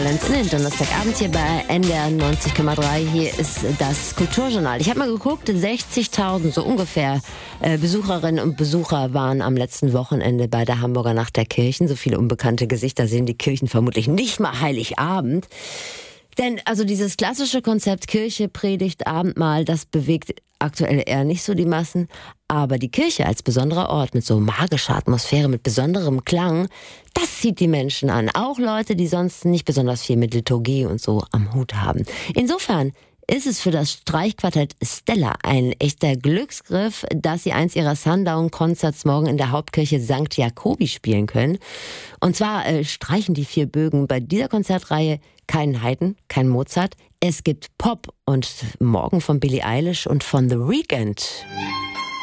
In den Donnerstagabend hier bei NDR 90,3. Hier ist das Kulturjournal. Ich habe mal geguckt, 60.000 so ungefähr Besucherinnen und Besucher waren am letzten Wochenende bei der Hamburger Nacht der Kirchen. So viele unbekannte Gesichter sehen die Kirchen vermutlich nicht mal Heiligabend. Denn also dieses klassische Konzept Kirche, Predigt, Abendmahl, das bewegt aktuell eher nicht so die Massen. Aber die Kirche als besonderer Ort mit so magischer Atmosphäre, mit besonderem Klang, das zieht die Menschen an. Auch Leute, die sonst nicht besonders viel mit Liturgie und so am Hut haben. Insofern ist es für das Streichquartett Stella ein echter Glücksgriff, dass sie eins ihrer Sundown-Concerts morgen in der Hauptkirche St. Jakobi spielen können. Und zwar streichen die 4 Bögen bei dieser Konzertreihe keinen Haydn, kein Mozart. Es gibt Pop und morgen von Billie Eilish und von The Weeknd.